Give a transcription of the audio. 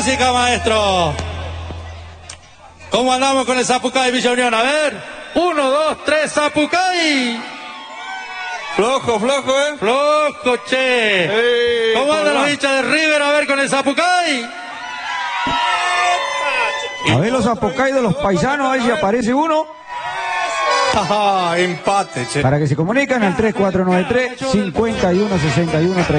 música, maestro. ¿Cómo andamos con el Zapucay Villa Unión? A ver. 1, 2, 3, Zapucay. Flojo, ¿eh? Flojo, che. ¿Cómo andan los hinchas de River? A ver con el Zapucay. A ver los Zapucay de los paisanos, a ver si aparece uno. Empate, che. Para que se comuniquen al 3493 5161